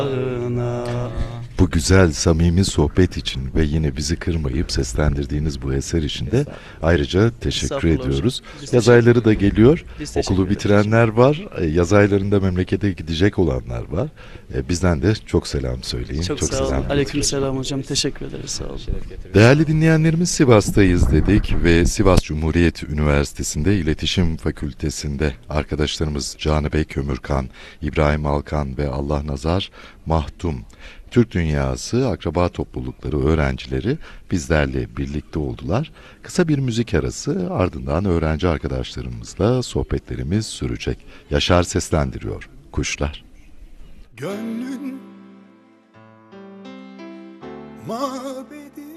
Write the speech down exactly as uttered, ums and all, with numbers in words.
Bu güzel, samimi sohbet için ve yine bizi kırmayıp seslendirdiğiniz bu eser için de ayrıca teşekkür ediyoruz. Yaz ayları da geliyor. Okulu bitirenler var. e, Yaz aylarında memlekete gidecek olanlar var. E, Bizden de çok selam söyleyin. Çok, Çok sağ olun. selam Aleyküm getirin. selam hocam. Teşekkür ederiz. Sağ olun. Değerli dinleyenlerimiz, Sivas'tayız dedik ve Sivas Cumhuriyet Üniversitesi'nde İletişim Fakültesi'nde arkadaşlarımız Canibek Kömürkan, İbrahim Alkan ve Allah Nazar Mahtum, Türk Dünyası Akraba Toplulukları öğrencileri bizlerle birlikte oldular. Kısa bir müzik arası, ardından öğrenci arkadaşlarımızla sohbetlerimiz sürecek. Yaşar seslendiriyor. Kuşlar. Gönlün mabedi